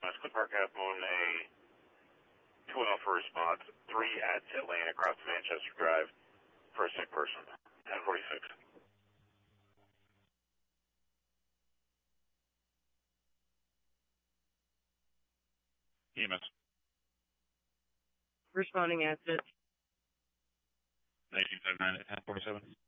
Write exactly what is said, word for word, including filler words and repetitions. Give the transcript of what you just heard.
Cliff Park Half Moon, a two one zero for response, three at Tit Lane across Manchester Drive for a sick person, ten forty-six. E M S. Responding at it. nineteen seventy-nine at ten forty-seven.